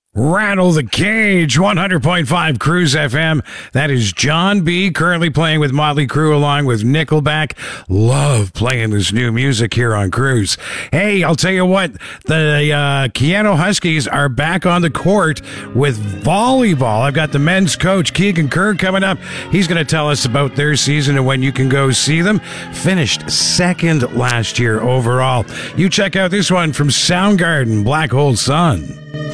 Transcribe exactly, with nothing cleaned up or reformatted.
Rattle the Cage, one hundred point five Cruise F M. That is John B. currently playing with Motley Crue along with Nickelback. Love playing this new music here on Cruise. Hey, I'll tell you what, the uh, Keanu Huskies are back on the court with volleyball. I've got the men's coach, Keegan Kerr, coming up. He's going to tell us about their season and when you can go see them. Finished second last year overall. You check out this one from Soundgarden, Black Hole Sun.